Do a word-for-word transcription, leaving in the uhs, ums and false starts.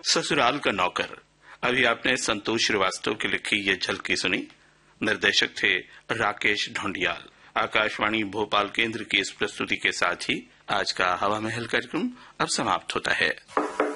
ससुराल का नौकर। अभी आपने संतोष श्रीवास्तव की लिखी ये झलकी सुनी। निर्देशक थे राकेश ढोंडियाल। आकाशवाणी भोपाल केंद्र की इस प्रस्तुति के साथ ही आज का हवा महल कार्यक्रम अब समाप्त होता है।